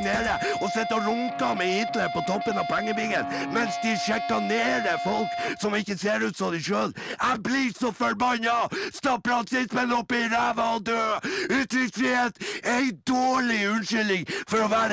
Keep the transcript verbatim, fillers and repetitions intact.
nede og sitter og runker med Hitler på toppen av pengebingen, mens de sjekkanerer folk som ikke ser ut som de selv. Jeg blir så forbanna! Stapp rasismen opp i ræva og dø! Uttrykksfrihet er en dårlig unnskyldning for å være